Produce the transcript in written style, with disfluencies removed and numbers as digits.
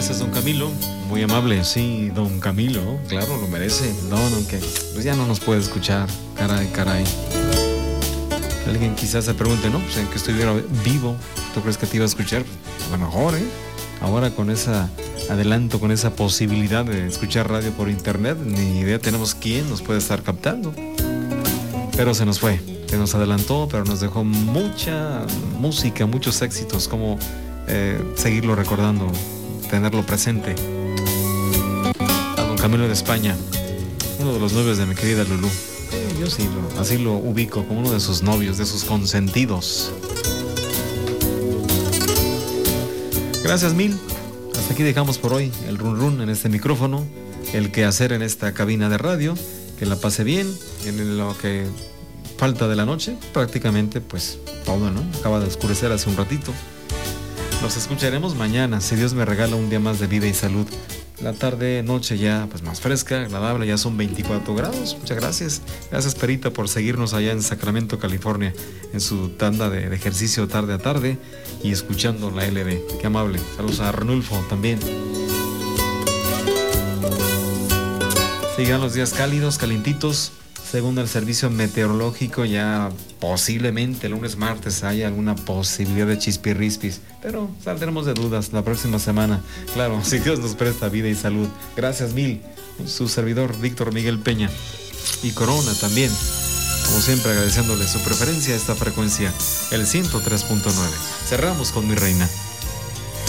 Gracias, don Camilo. Muy amable. Sí, don Camilo, claro, lo merece. No, que pues ya no nos puede escuchar. Caray. Alguien quizás se pregunte, ¿no? Pues en que estuviera vivo, ¿tú crees que te iba a escuchar? A lo mejor, ahora con esa adelanto, con esa posibilidad de escuchar radio por internet, ni idea tenemos quién nos puede estar captando. Pero se nos fue, se nos adelantó, pero nos dejó mucha música, muchos éxitos, como seguirlo recordando, tenerlo presente. A don Camilo de España, uno de los novios de mi querida Lulú. Yo sí, así lo ubico como uno de sus novios, de sus consentidos. Gracias mil. Hasta aquí dejamos por hoy el run run en este micrófono, el quehacer en esta cabina de radio. Que la pase bien en lo que falta de la noche. Prácticamente pues todo, ¿no? Acaba de oscurecer hace un ratito. Nos escucharemos mañana, si Dios me regala un día más de vida y salud. La tarde, noche ya pues más fresca, agradable, ya son 24 grados. Muchas gracias. Gracias, Perita, por seguirnos allá en Sacramento, California, en su tanda de ejercicio tarde a tarde y escuchando la LB. Qué amable. Saludos a Arnulfo también. Sigan los días cálidos, calentitos. Según el servicio meteorológico, ya posiblemente lunes, martes haya alguna posibilidad de chispirrispis, pero saldremos de dudas la próxima semana. Claro, si Dios nos presta vida y salud. Gracias mil. Su servidor, Víctor Miguel Peña. Y Corona también. Como siempre, agradeciéndole su preferencia a esta frecuencia, el 103.9. Cerramos con Mi Reina.